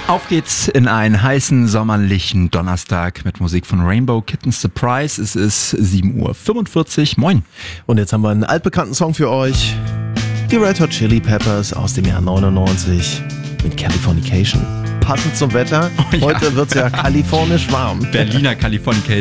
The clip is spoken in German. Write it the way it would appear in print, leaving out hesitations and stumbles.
Auf geht's in einen heißen sommerlichen Donnerstag mit Musik von Rainbow Kitten Surprise. Es ist 7:45 Uhr. Moin. Und jetzt haben wir einen altbekannten Song für euch. Die Red Hot Chili Peppers aus dem Jahr 99 mit Californication. Passend zum Wetter. Oh ja. Heute wird's ja kalifornisch warm. Berliner Californication.